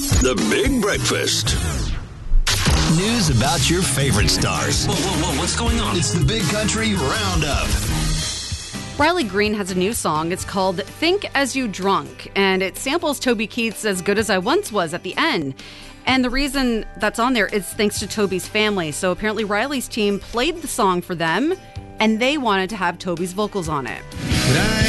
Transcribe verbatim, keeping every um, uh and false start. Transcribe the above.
The Big Breakfast. News about your favorite stars. Whoa, whoa, whoa, what's going on? It's the Big Country Roundup. Riley Green has a new song. It's called Think As You Drunk, and it samples Toby Keith's As Good As I Once Was at the end. And the reason that's on there is thanks to Toby's family. So apparently Riley's team played the song for them, and they wanted to have Toby's vocals on it.